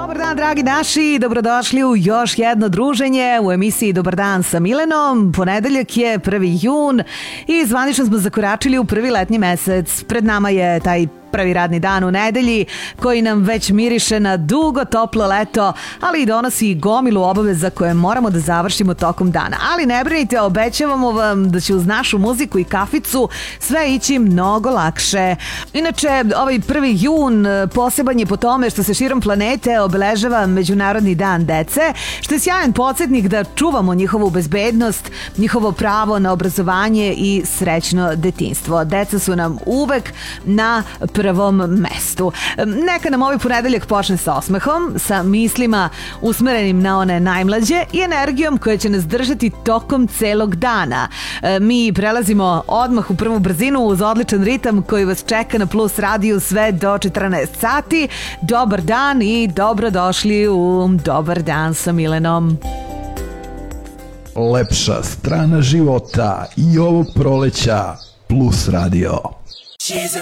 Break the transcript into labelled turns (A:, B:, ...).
A: Dobar dan, dragi naši, dobrodošli u još jedno druženje u emisiji Dobar dan sa Milenom. Ponedeljak je 1. jun i zvanično smo zakoračili u prvi letnji mesec. Pred nama je taj prvi radni dan u nedelji koji nam već miriše na dugo toplo leto, ali i donosi gomilu obaveza koje moramo da završimo tokom dana. Ali ne brinite, obećavamo vam da će uz našu muziku i kaficu sve ići mnogo lakše. Inače, ovaj 1. jun poseban je po tome što se širom planete obeležava Međunarodni dan dece, što je sjajan podsjetnik da čuvamo njihovu bezbednost, njihovo pravo na obrazovanje i srećno detinjstvo. Deca su nam uvek na prvom mestu. Neka nam ovaj ponedeljak počne sa osmehom, sa mislima usmerenim na one najmlađe i energijom koja će nas držati tokom celog dana. Mi prelazimo odmah u prvu brzinu uz odličan ritam koji vas čeka na Plus radiju sve do 14 sati. Dobar dan i dobrodošli u Dobar dan sa Milenom.
B: Lepša strana života i ovog proleća Plus radio.